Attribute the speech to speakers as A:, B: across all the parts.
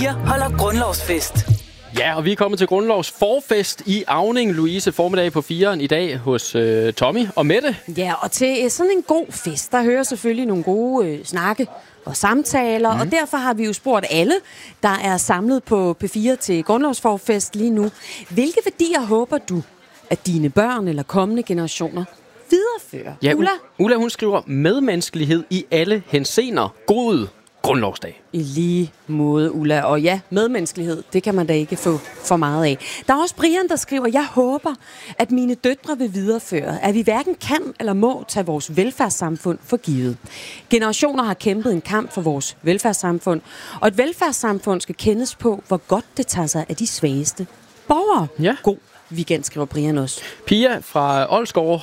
A: Jeg holder grundlovsfest.
B: Ja, og vi er kommet til grundlovsforfest i Auning, Louise, formiddag på 4'eren i dag hos Tommy og Mette.
C: Ja, og til sådan en god fest, der hører selvfølgelig nogle gode snakke og samtaler, og derfor har vi jo spurgt alle, der er samlet på P4 til grundlovsforfest lige nu. Hvilke værdier håber du, at dine børn eller kommende generationer viderefører?
B: Ja,
C: Ulla?
B: Ulla, hun skriver medmenneskelighed i alle henseender. God grundlovsdag.
C: I lige måde, Ulla. Og ja, medmenneskelighed, det kan man da ikke få for meget af. Der er også Brian, der skriver, jeg håber, at mine døtre vil videreføre, at vi hverken kan eller må tage vores velfærdssamfund for givet. Generationer har kæmpet en kamp for vores velfærdssamfund, og et velfærdssamfund skal kendes på, hvor godt det tager sig af de svageste borgere.
B: Ja.
C: God weekend, skriver Brian også.
B: Pia fra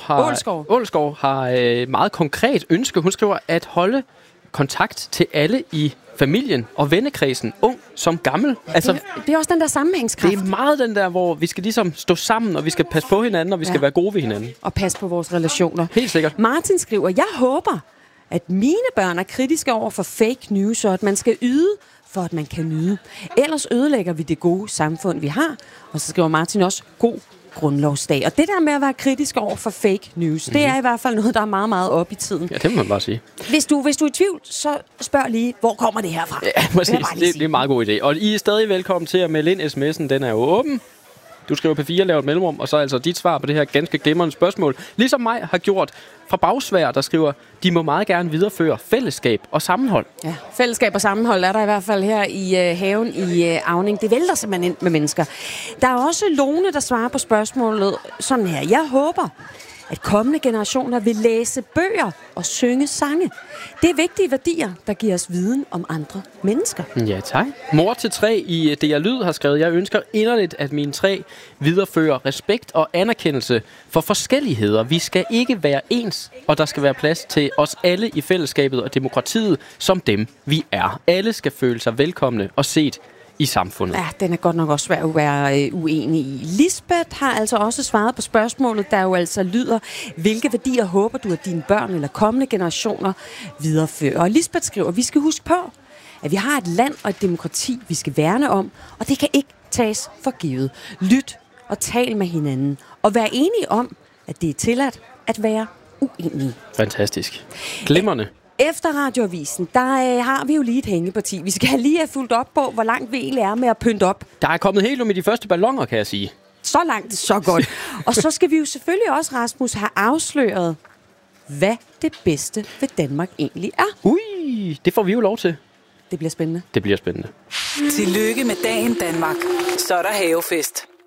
B: Ålsgård har meget konkret ønske. Hun skriver at holde kontakt til alle i familien og vennekredsen, ung som gammel.
C: Ja, altså, det er også den der sammenhængskraft.
B: Det er meget den der, hvor vi skal ligesom stå sammen, og vi skal passe på hinanden, og vi skal være gode ved hinanden.
C: Og passe på vores relationer.
B: Helt sikkert.
C: Martin skriver, jeg håber, at mine børn er kritiske over for fake news, og at man skal yde, for at man kan nyde. Ellers ødelægger vi det gode samfund, vi har. Og så skriver Martin også, god grundlovsdag. Og det der med at være kritisk over for fake news, det er i hvert fald noget, der er meget, meget op i tiden.
B: Ja, det må man bare sige.
C: Hvis du er i tvivl, så spørg lige, hvor kommer det her fra?
B: Ja, præcis. Det er en meget god idé. Og I er stadig velkommen til at melde ind. SMS'en, den er jo åben. Du skriver P4, laver et mellemrum, og så er altså dit svar på det her ganske glimrende spørgsmål. Ligesom mig har gjort fra Bagsvær, der skriver, de må meget gerne videreføre fællesskab og sammenhold.
C: Ja, fællesskab og sammenhold er der i hvert fald her i haven i Auning. Det vælter simpelthen ind med mennesker. Der er også Lone, der svarer på spørgsmålet sådan her. Jeg håber, at kommende generationer vil læse bøger og synge sange. Det er vigtige værdier, der giver os viden om andre mennesker.
B: Ja, tak. Mor til 3 i Det Jeg Lyd har skrevet, jeg ønsker inderligt, at mine 3 viderefører respekt og anerkendelse for forskelligheder. Vi skal ikke være ens, og der skal være plads til os alle i fællesskabet og demokratiet som dem, vi er. Alle skal føle sig velkomne og set i samfundet.
C: Ja, den er godt nok også svær at være uenig i. Lisbeth har altså også svaret på spørgsmålet, der jo altså lyder, hvilke værdier håber du, at dine børn eller kommende generationer viderefører? Og Lisbeth skriver, vi skal huske på, at vi har et land og et demokrati, vi skal værne om, og det kan ikke tages for givet. Lyt og tal med hinanden, og vær enige om, at det er tilladt at være uenige.
B: Fantastisk. Glimrende.
C: Efter Radioavisen, der har vi jo lige et hængeparti. Vi skal lige have fulgt op på, hvor langt vi egentlig er med at pynte op.
B: Der er kommet helt med de første balloner, kan jeg sige.
C: Så langt, så godt. Og så skal vi jo selvfølgelig også, Rasmus, have afsløret, hvad det bedste ved Danmark egentlig er.
B: Ui, det får vi jo lov til.
C: Det bliver spændende.
B: Det bliver spændende.
A: Tillykke med dagen, Danmark. Så er der havefest.